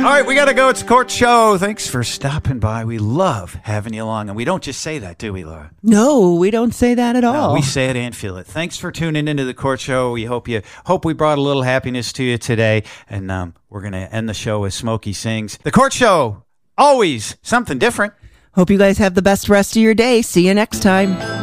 All right, we got to go. It's Court Show. Thanks for stopping by. We love having you along. And we don't just say that, do we, Laura? No, we don't say that at all. No, we say it and feel it. Thanks for tuning into the Court Show. We hope we brought a little happiness to you today. And we're going to end the show with Smokey Sings. The Court Show, always something different. Hope you guys have the best rest of your day. See you next time.